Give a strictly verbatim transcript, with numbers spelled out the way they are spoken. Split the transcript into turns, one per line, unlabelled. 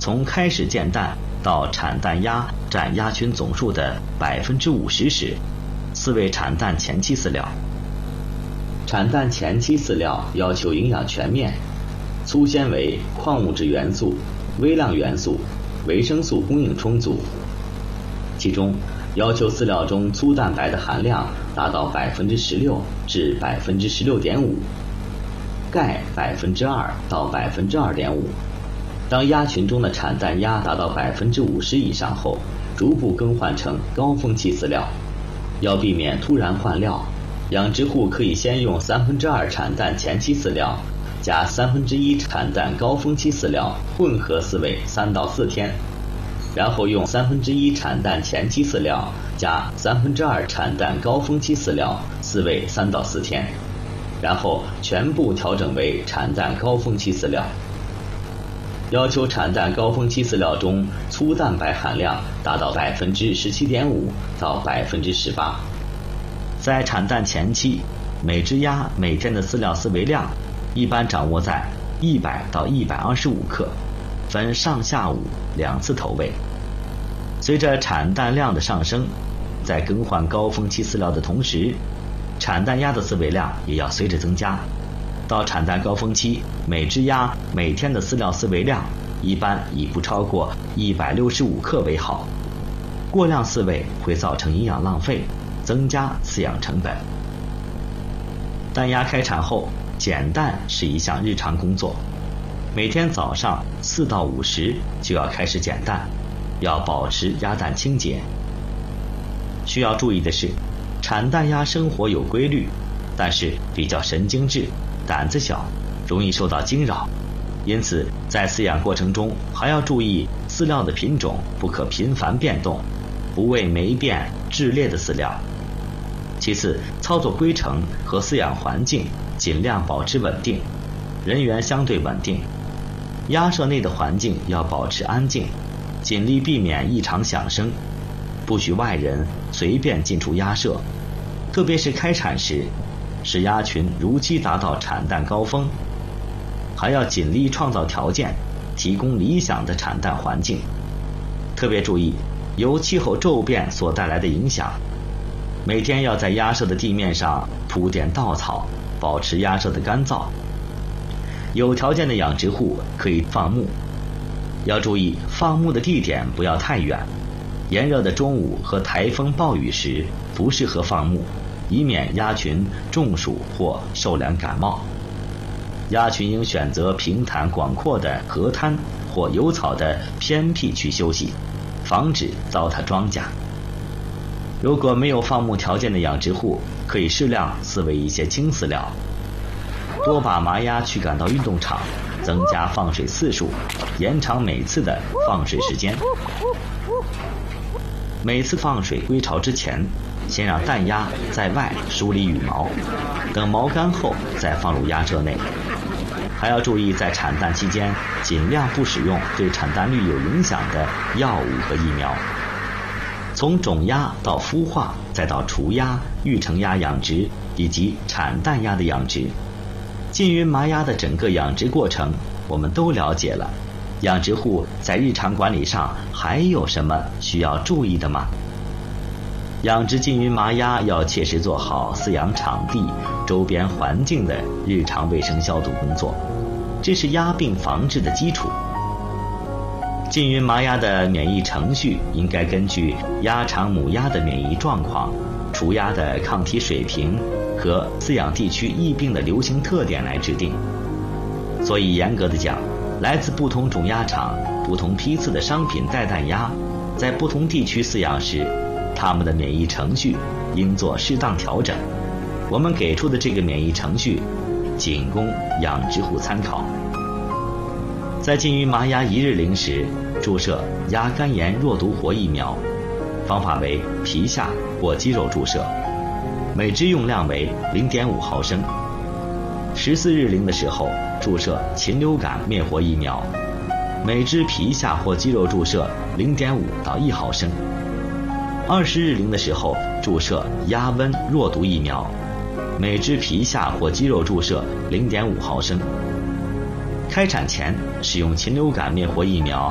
从开始建蛋到产蛋鸭占鸭群总数的百分之五十时，四为产蛋前期饲料。产蛋前期饲料要求营养全面，粗纤维、矿物质元素、微量元素、维生素供应充足。其中要求饲料中粗蛋白的含量达到百分之十六至百分之十六点五，钙百分之二到百分之二点五。当鸭群中的产蛋鸭达到百分之五十以上后，逐步更换成高峰期饲料。要避免突然换料，养殖户可以先用三分之二产蛋前期饲料加三分之一产蛋高峰期饲料混合饲喂三到四天，然后用三分之一产蛋前期饲料加三分之二产蛋高峰期饲料饲喂三到四天，然后全部调整为产蛋高峰期饲料。要求产蛋高峰期饲料中粗蛋白含量达到百分之十七点五到百分之十八。在产蛋前期，每只鸭每天的饲料饲喂量一般掌握在一百到一百二十五克，分上下午两次投喂。随着产蛋量的上升，在更换高峰期饲料的同时，产蛋鸭的饲喂量也要随着增加。到产蛋高峰期，每只鸭每天的饲料饲喂量一般以不超过一百六十五克为好。过量饲喂会造成营养浪费，增加饲养成本。蛋鸭开产后，捡蛋是一项日常工作，每天早上四到五时就要开始捡蛋，要保持鸭蛋清洁。需要注意的是，产蛋鸭生活有规律，但是比较神经质，胆子小，容易受到惊扰，因此在饲养过程中还要注意饲料的品种不可频繁变动，不喂霉变质劣的饲料。其次，操作规程和饲养环境尽量保持稳定，人员相对稳定。鸭舍内的环境要保持安静，尽力避免异常响声，不许外人随便进出鸭舍，特别是开产时，使鸭群如期达到产蛋高峰，还要尽力创造条件，提供理想的产蛋环境。特别注意由气候骤变所带来的影响，每天要在鸭舍的地面上铺点稻草，保持鸭舍的干燥。有条件的养殖户可以放牧，要注意放牧的地点不要太远，炎热的中午和台风暴雨时不适合放牧，以免鸭群中暑或受凉感冒。鸭群应选择平坦广阔的河滩或有草的偏僻区休息，防止糟蹋庄稼。如果没有放牧条件的养殖户，可以适量饲喂一些轻饲料，多把麻鸭驱赶到运动场，增加放水次数，延长每次的放水时间。每次放水归巢之前，先让蛋鸭在外梳理羽毛，等毛干后再放入鸭舍内。还要注意在产蛋期间尽量不使用对产蛋率有影响的药物和疫苗。从种鸭到孵化，再到雏鸭、育成鸭养殖以及产蛋鸭的养殖，缙云麻鸭的整个养殖过程我们都了解了。养殖户在日常管理上还有什么需要注意的吗？养殖缙云麻鸭要切实做好饲养场地、周边环境的日常卫生消毒工作，这是鸭病防治的基础。缙云麻鸭的免疫程序应该根据鸭场母鸭的免疫状况、雏鸭的抗体水平和饲养地区疫病的流行特点来制定。所以严格的讲，来自不同种鸭场、不同批次的商品带蛋鸭，在不同地区饲养时，它们的免疫程序应做适当调整。我们给出的这个免疫程序仅供养殖户参考。在缙云麻鸭一日龄时，注射鸭肝炎弱毒活疫苗，方法为皮下或肌肉注射，每支用量为 零点五毫升。十四日龄的时候注射禽流感灭活疫苗，每支皮下或肌肉注射 零点五到一毫升。二十日龄的时候注射鸭瘟弱毒疫苗，每支皮下或肌肉注射 零点五毫升。开产前使用禽流感灭活疫苗